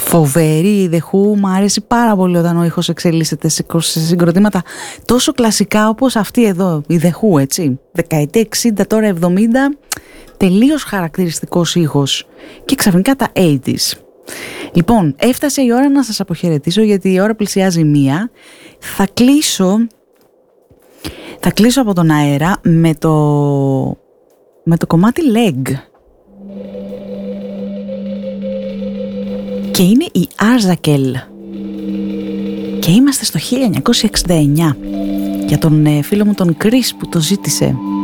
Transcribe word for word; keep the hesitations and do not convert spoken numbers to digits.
Φοβερή η The Who, μου αρέσει πάρα πολύ όταν ο ήχος εξελίσσεται σε συγκροτήματα τόσο κλασικά όπως αυτή εδώ, η The Who, έτσι. Δεκαετία εξήντα, τώρα εβδομήντα, τελείως χαρακτηριστικός ήχος. Και ξαφνικά τα ογδόντα. Λοιπόν, έφτασε η ώρα να σας αποχαιρετήσω γιατί η ώρα πλησιάζει μία. Θα κλείσω, θα κλείσω από τον αέρα με το, με το κομμάτι Leg. Και είναι η Arzakel. Και είμαστε στο χίλια εννιακόσια εξήντα εννιά. Για τον ε, φίλο μου τον Chris που το ζήτησε.